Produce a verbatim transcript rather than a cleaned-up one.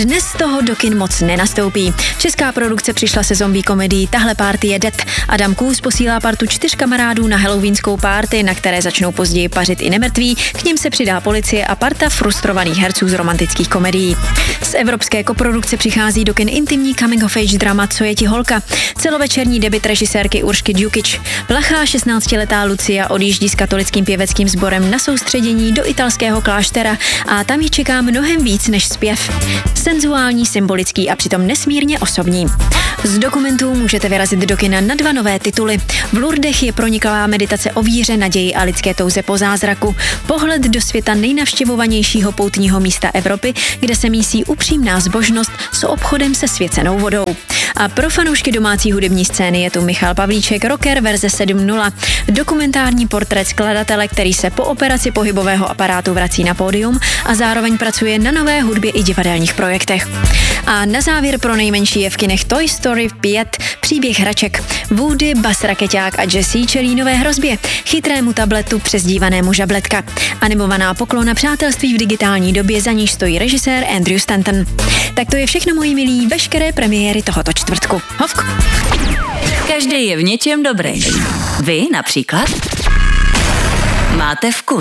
Dnes toho do kin moc nenastoupí. Česká produkce přišla se zombie komedií Tahle party je dead. Adam Kůz posílá partu čtyř kamarádů na halloweenskou party, na které začnou později pařit i nemrtví, k nim se přidá policie a parta frustrovaných herců z romantických komedií. Z evropské koprodukce přichází do kin intimní coming of age drama Co je ti holka? Celovečerní debut režisérky Uršky Djukič. Plachá šestnáctiletá Lucia odjíždí s katolickým pěveckým sborem na soustředění do italského kláštera a tam ji čeká mnohem víc než zpěv. Senzuální, symbolický a přitom nesmírně osobní. Z dokumentů můžete vyrazit do kina na dva nové tituly. V Lourdech je proniklá meditace o víře, naději a lidské touze po zázraku. Pohled do světa nejnavštěvovanějšího poutního místa Evropy, kde se mísí upřímná zbožnost s obchodem se svěcenou vodou. A pro fanoušky domácí hudební scény je tu Michal Pavlíček, rocker verze sedm nula. Dokumentární portrét skladatele, který se po operaci pohybového aparátu vrací na pódium a zároveň pracuje na nové hudbě i divadelních projektech. A na závěr pro nejmenší je v kinech Toy Story pět, příběh hraček. Woody, Buzz Rakeťák a Jessie čelí nové hrozbě, chytrému tabletu přezdívanému Žabletka. Animovaná poklona přátelství v digitální době, za níž stojí režisér Andrew Stanton. Tak to je všechno, moji milí, veškeré premiéry tohoto čtvrtku. Hovk. Každý je v něčem dobrý. Vy například máte vkus.